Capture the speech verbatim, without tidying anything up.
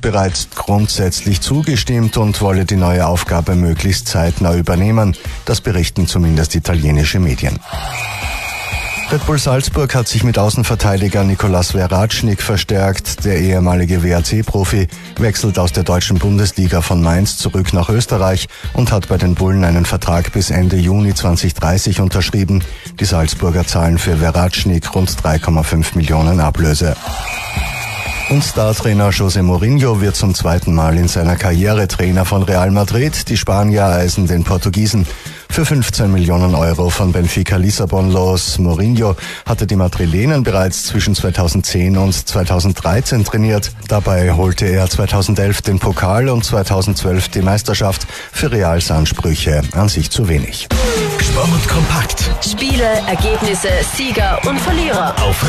bereits grundsätzlich zugestimmt und wolle die neue Aufgabe möglichst zeitnah übernehmen. Das berichten zumindest italienische Medien. Red Bull Salzburg hat sich mit Außenverteidiger Nicolas Verratschnik verstärkt. Der ehemalige W A C-Profi wechselt aus der deutschen Bundesliga von Mainz zurück nach Österreich und hat bei den Bullen einen Vertrag bis Ende Juni zweitausenddreißig unterschrieben. Die Salzburger zahlen für Verratschnik rund drei Komma fünf Millionen Ablöse. Und Startrainer José Mourinho wird zum zweiten Mal in seiner Karriere Trainer von Real Madrid. Die Spanier eisen den Portugiesen für fünfzehn Millionen Euro von Benfica Lissabon los. Mourinho hatte die Madrilenen bereits zwischen zweitausendzehn und zweitausenddreizehn trainiert. Dabei holte er zweitausendelf den Pokal und zweitausendzwölf die Meisterschaft. Für Reals Ansprüche an sich zu wenig. Sport kompakt. Spiele, Ergebnisse, Sieger und Verlierer. Auf